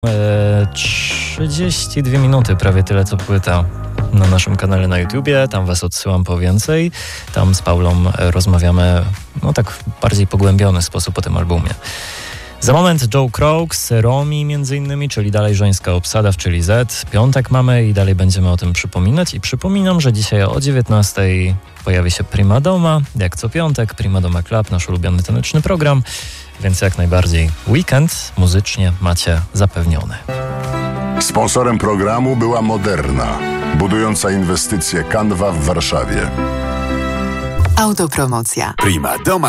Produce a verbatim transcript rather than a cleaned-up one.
trzydzieści dwie minuty, prawie tyle co płyta na naszym kanale na YouTubie. Tam was odsyłam po więcej. Tam z Paulą rozmawiamy no tak w bardziej pogłębiony sposób o tym albumie. Za moment Joe Crooks, Romi między innymi, czyli dalej żeńska obsada w Czyli Z. Piątek mamy i dalej będziemy o tym przypominać. I przypominam, że dzisiaj o dziewiętnastej pojawi się Prima Doma, jak co piątek, Prima Doma Club, nasz ulubiony taneczny program. Więc jak najbardziej weekend muzycznie macie zapewniony. Sponsorem programu była Moderna, budująca inwestycje Canva w Warszawie. Autopromocja. Prima Doma